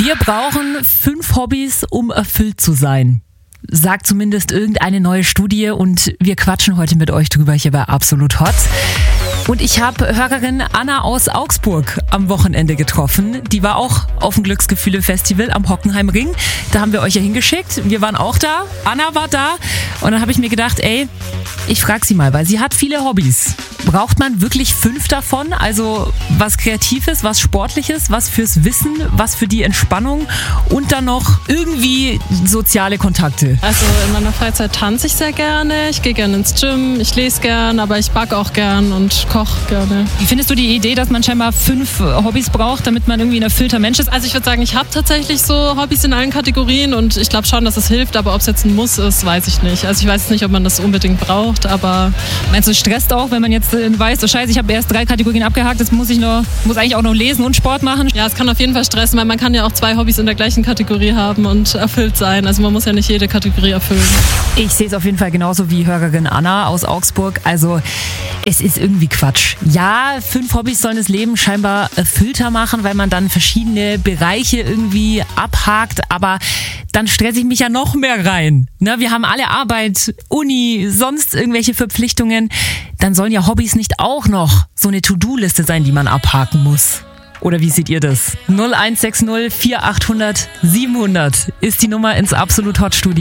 Wir brauchen 5 Hobbys, um erfüllt zu sein. Sagt zumindest irgendeine neue Studie und wir quatschen heute mit euch drüber hier bei Absolut Hot. Und ich habe Hörerin Anna aus Augsburg am Wochenende getroffen. Die war auch auf dem Glücksgefühle-Festival am Hockenheimring. Da haben wir euch ja hingeschickt. Wir waren auch da. Anna war da. Und dann habe ich mir gedacht, ich frage sie mal, weil sie hat viele Hobbys. Braucht man wirklich 5 davon? Also was Kreatives, was Sportliches, was fürs Wissen, was für die Entspannung und dann noch irgendwie soziale Kontakte. Also in meiner Freizeit tanze ich sehr gerne. Ich gehe gerne ins Gym, ich lese gern, aber ich backe auch gern und koche gerne. Wie findest du die Idee, dass man scheinbar 5 Hobbys braucht, damit man irgendwie ein erfüllter Mensch ist? Also ich würde sagen, ich habe tatsächlich so Hobbys in allen Kategorien und ich glaube schon, dass es hilft, aber ob es jetzt ein Muss ist, weiß ich nicht. Also ich weiß nicht, ob man das unbedingt braucht, aber... Meinst du, es stresst auch, wenn man jetzt weiß, oh Scheiße, ich habe erst 3 Kategorien abgehakt, jetzt muss eigentlich auch noch lesen und Sport machen? Ja, es kann auf jeden Fall stressen, weil man kann ja auch 2 Hobbys in der gleichen Kategorie haben und erfüllt sein. Also man muss ja nicht jede Kategorie erfüllen. Ich sehe es auf jeden Fall genauso wie Hörerin Anna aus Augsburg. Also es ist irgendwie Quatsch. Ja, 5 Hobbys sollen das Leben scheinbar erfüllter machen, weil man dann verschiedene Bereiche irgendwie abhakt, aber dann stresse ich mich ja noch mehr rein. Ne, wir haben alle Arbeit, Uni, sonst irgendwelche Verpflichtungen. Dann sollen ja Hobbys nicht auch noch so eine To-Do-Liste sein, die man abhaken muss. Oder wie seht ihr das? 0160 4800 700 ist die Nummer ins Absolut Hot Studio.